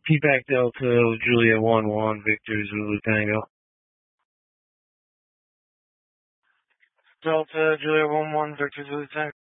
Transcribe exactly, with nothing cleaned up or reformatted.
P-Pack Delta, Juliet one one, Victor Zulu Tango. Delta, Juliet one one, Victor Zulu Tango.